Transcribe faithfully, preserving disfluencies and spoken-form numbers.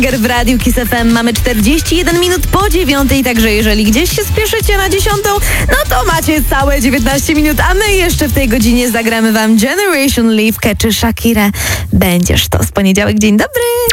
W Radiu Kiss F M mamy czterdzieści jeden minut po dziewiątej, także jeżeli gdzieś się spieszycie na dziesiątą, no to macie całe dziewiętnaście minut, a my jeszcze w tej godzinie zagramy wam Generation Leave czy Shakira. Będziesz to z poniedziałek. Dzień dobry!